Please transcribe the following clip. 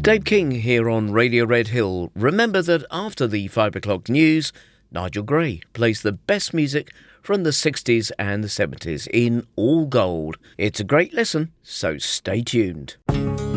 Dave King here on Radio Red Hill. Remember that after the 5 o'clock news, Nigel Gray plays the best music from the 60s and the 70s in all gold. It's a great listen, so stay tuned.